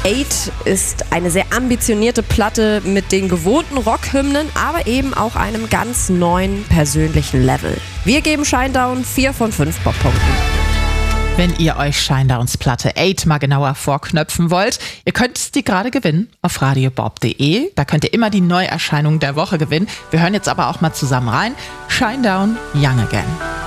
Eight ist eine sehr ambitionierte Platte mit den gewohnten Rockhymnen, aber eben auch einem ganz neuen persönlichen Level. Wir geben Shinedown 4 von 5 Bobpunkten. Wenn ihr euch Shindowns Platte 8 mal genauer vorknöpfen wollt, ihr könnt die gerade gewinnen auf radiobob.de. Da könnt ihr immer die Neuerscheinungen der Woche gewinnen. Wir hören jetzt aber auch mal zusammen rein. Shinedown, Young Again.